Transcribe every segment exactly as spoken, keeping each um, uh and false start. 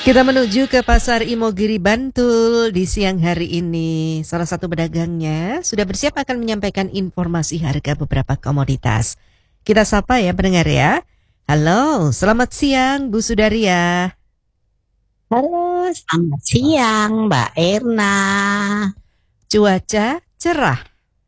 Kita menuju ke Pasar Imogiri Bantul di siang hari ini. Salah satu pedagangnya sudah bersiap akan menyampaikan informasi harga beberapa komoditas. Kita sapa ya pendengar ya. Halo, selamat siang Bu Sudaria. Halo, selamat siang Mbak Erna. Cuaca cerah.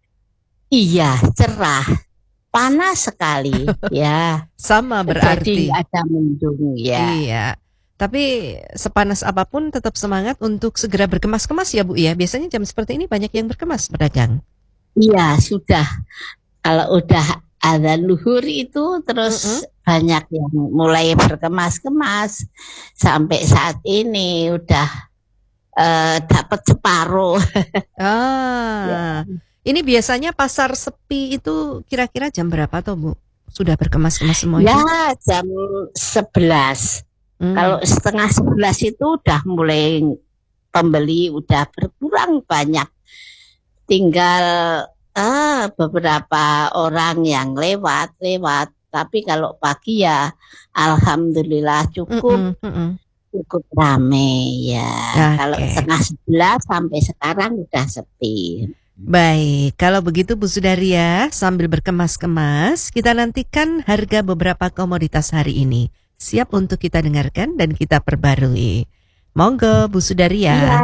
Iya, cerah. Panas sekali ya. Sama berarti. Jadi ada mendung ya. Iya. Tapi sepanas apapun tetap semangat untuk segera berkemas-kemas ya Bu ya. Biasanya jam seperti ini banyak yang berkemas pedagang. Iya, sudah. Kalau udah ada luhur itu terus mm-hmm. banyak yang mulai berkemas-kemas. Sampai saat ini udah uh, dapat separuh. Ah, ya. Ini biasanya pasar sepi itu kira-kira jam berapa tuh Bu? Sudah berkemas-kemas semua ya, itu? Ya, jam sebelas. Hmm. Kalau setengah sebelas itu udah mulai pembeli udah berkurang banyak. Tinggal ah, beberapa orang yang lewat-lewat. Tapi kalau pagi ya alhamdulillah cukup. Mm-mm, mm-mm. Cukup rame ya. Okay. Kalau setengah sebelas sampai sekarang udah sepi. Baik, kalau begitu Bu Sudaria, sambil berkemas-kemas, kita nantikan harga beberapa komoditas hari ini. Siap untuk kita dengarkan dan kita perbarui. Monggo Bu Sudaria. Ya.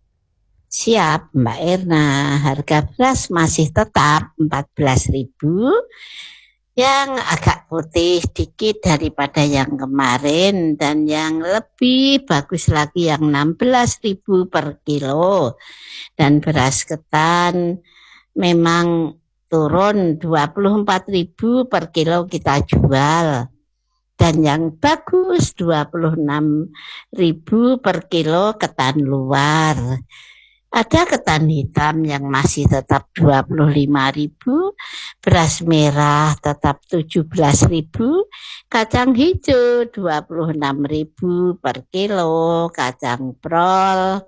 Siap Mbak Erna, harga beras masih tetap empat belas ribu. Yang agak putih dikit daripada yang kemarin dan yang lebih bagus lagi yang enam belas ribu per kilo. Dan beras ketan memang turun dua puluh empat ribu per kilo kita jual. Dan yang bagus dua puluh enam ribu per kilo ketan luar. Ada ketan hitam yang masih tetap dua puluh lima ribu, beras merah tetap tujuh belas ribu, kacang hijau dua puluh enam ribu per kilo, kacang prol.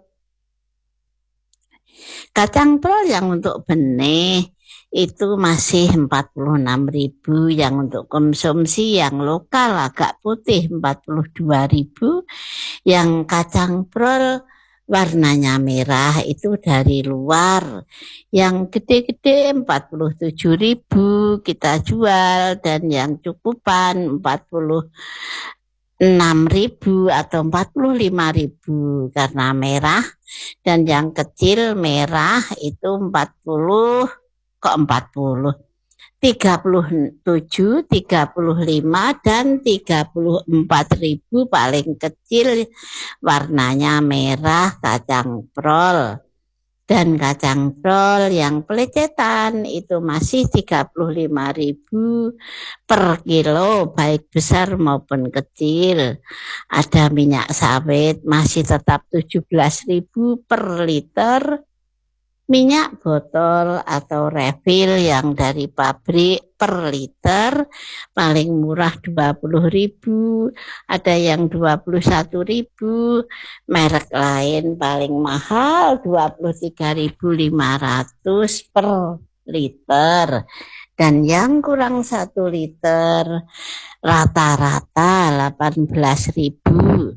Kacang prol yang untuk benih itu masih empat puluh enam ribu, yang untuk konsumsi yang lokal agak putih empat puluh dua ribu, yang kacang prol warnanya merah itu dari luar, yang gede-gede empat puluh tujuh ribu kita jual, dan yang cukupan empat puluh enam ribu atau empat puluh lima ribu karena merah, dan yang kecil merah itu empat puluh kok empat puluh tiga puluh tujuh, tiga puluh lima dan tiga puluh empat ribu paling kecil warnanya merah kacang prol. Dan kacang prol yang pelecetan itu masih tiga puluh lima ribu per kilo baik besar maupun kecil. Ada minyak sawit masih tetap tujuh belas ribu per liter. Minyak botol atau refill yang dari pabrik per liter paling murah dua puluh ribu, ada yang dua puluh satu ribu, merek lain paling mahal dua puluh tiga ribu lima ratus per liter, dan yang kurang satu liter rata-rata delapan belas ribu.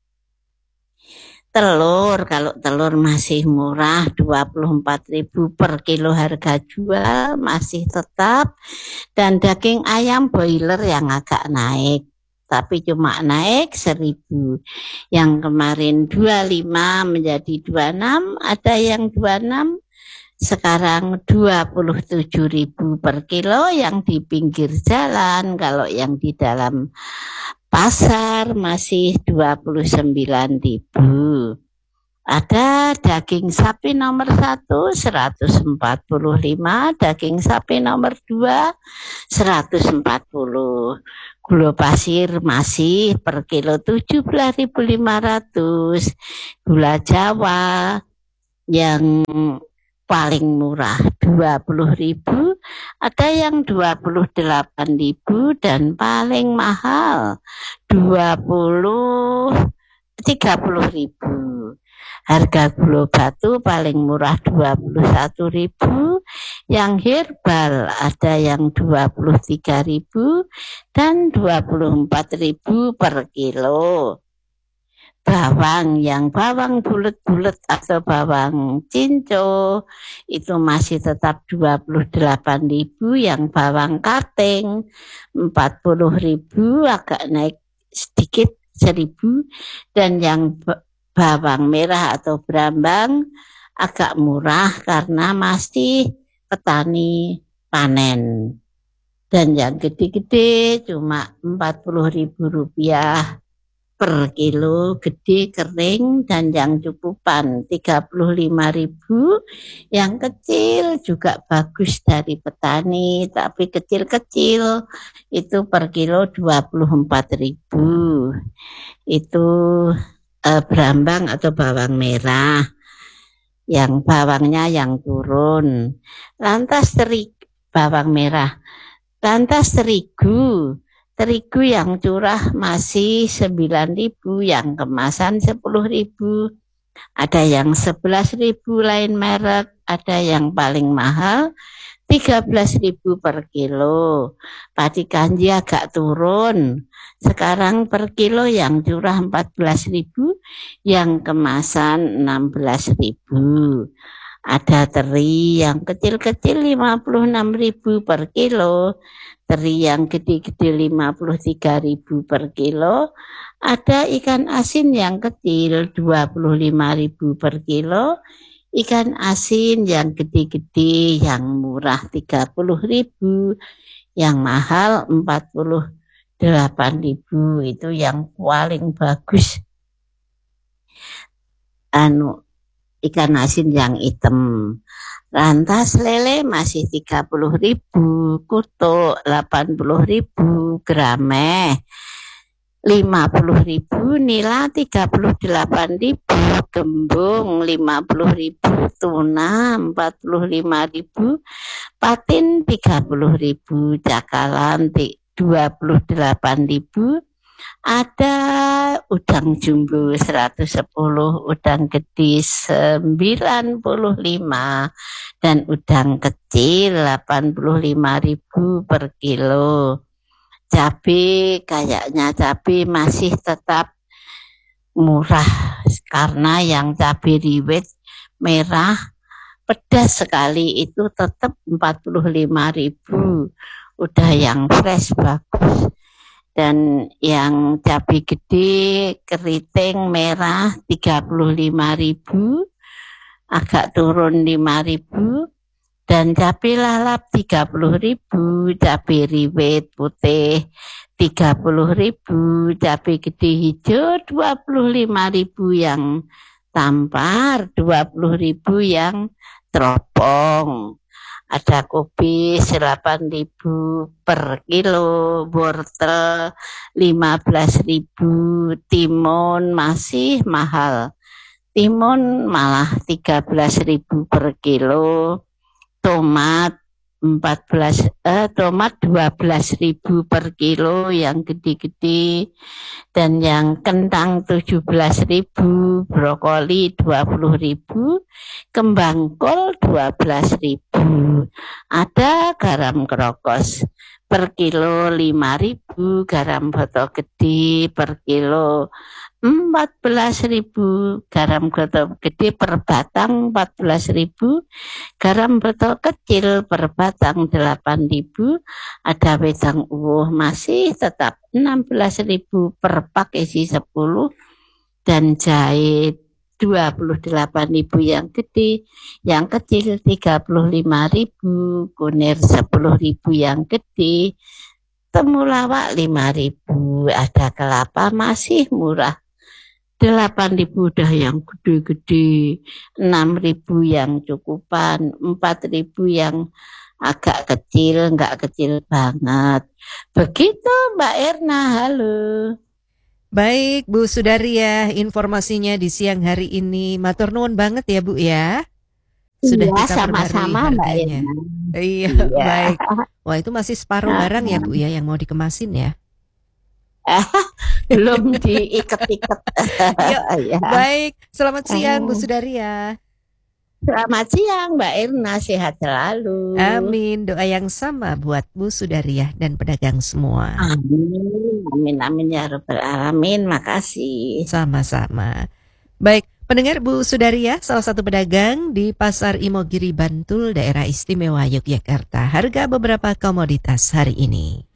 Telur, kalau telur masih murah dua puluh empat ribu per kilo harga jual masih tetap, dan daging ayam broiler yang agak naik tapi cuma naik seribu, yang kemarin dua puluh lima menjadi dua puluh enam, ada yang dua puluh enam sekarang dua puluh tujuh ribu per kilo yang di pinggir jalan. Kalau yang di dalam pasar masih dua puluh sembilan ribu. Ada daging sapi nomor satu seratus empat puluh lima, daging sapi nomor dua seratus empat puluh. Gula pasir masih per kilo tujuh belas ribu lima ratus. Gula Jawa yang paling murah dua puluh ribu, ada yang dua puluh delapan ribu, dan paling mahal dua puluh tiga puluh ribu. Harga gula batu paling murah dua puluh satu ribu, yang herbal ada yang dua puluh tiga ribu dan dua puluh empat ribu per kilo. bawang, yang bawang bulet-bulet atau bawang cinco itu masih tetap dua puluh delapan ribu, yang bawang kating empat puluh ribu, agak naik sedikit seribu, dan yang bawang merah atau brambang agak murah karena masih petani panen. Dan yang gede-gede cuma empat puluh ribu rupiah per kilo, gede kering, dan yang cukupan tiga puluh lima ribu. Yang kecil juga bagus dari petani, tapi kecil-kecil itu per kilo dua puluh empat ribu. Itu eh, brambang atau bawang merah, yang bawangnya yang turun. Lantas terigu, bawang merah. Lantas terigu, terigu yang curah masih sembilan ribu, yang kemasan sepuluh ribu. Ada yang sebelas ribu lain merek, ada yang paling mahal tiga belas ribu per kilo. Padi kanji agak turun. Sekarang per kilo yang curah empat belas ribu, yang kemasan enam belas ribu. Ada teri yang kecil-kecil lima puluh enam ribu per kilo, teri yang gede-gede lima puluh tiga ribu per kilo, ada ikan asin yang kecil dua puluh lima ribu per kilo, ikan asin yang gede-gede yang murah tiga puluh ribu, yang mahal empat puluh delapan ribu. Itu yang paling bagus. Anu ikan asin yang hitam. Lantas lele masih tiga puluh ribu, kutuk delapan puluh ribu, grameh lima puluh ribu, nila tiga puluh delapan ribu, gembung lima puluh ribu, tuna empat puluh lima ribu, patin tiga puluh ribu, cakalang dua puluh delapan ribu. Ada udang jumbo seratus sepuluh, udang gede sembilan puluh lima, dan udang kecil delapan puluh lima ribu per kilo. Cabai, kayaknya cabai masih tetap murah karena yang cabai rawit merah pedas sekali itu tetap empat puluh lima ribu. Udah yang fresh bagus. Dan yang cabai gede keriting merah tiga puluh lima ribu, agak turun lima ribu, dan cabai lalap tiga puluh ribu, cabai rawit putih tiga puluh ribu, cabai gede hijau dua puluh lima ribu yang tampar, dua puluh ribu yang teropong. Ada kubis delapan ribu per kilo, wortel lima belas ribu, timun masih mahal. Timun malah tiga belas ribu per kilo, tomat empat belas eh, tomat dua belas ribu per kilo yang gede-gede, dan yang kentang tujuh belas ribu, brokoli dua puluh ribu, kembang kol dua belas ribu. Ada garam krokos per kilo lima ribu, garam botok gede per kilo empat belas ribu, garam botok gede per batang empat belas ribu, garam botok kecil per batang delapan ribu, ada wedang uwuh masih tetap enam belas ribu per pak isi sepuluh, dan jahe dua puluh delapan ribu yang gede, yang kecil tiga puluh lima ribu, kunir sepuluh ribu yang gede, temulawak lima ribu, ada kelapa masih murah delapan ribu udah yang gede-gede, enam ribu yang cukupan, empat ribu yang agak kecil, enggak kecil banget. Begitu Mbak Erna, halo. Baik Bu Sudaria, informasinya di siang hari ini. Matur nuwun banget ya Bu ya. Sudah iya, kita sama-sama Mbak harganya. Erna. Iya, iya, baik. Wah itu masih separuh barang ya Bu ya yang mau dikemasin ya. Belum diikat-ikat. Ya, baik, selamat siang Bu Sudaria. Selamat siang Mbak Irna, sehat selalu. Amin, doa yang sama buat Bu Sudariah dan pedagang semua. Amin, amin, amin ya Rabbal Alamin, makasih. Sama-sama. Baik, pendengar Bu Sudariah, salah satu pedagang di Pasar Imogiri Bantul, Daerah Istimewa Yogyakarta. Harga beberapa komoditas hari ini.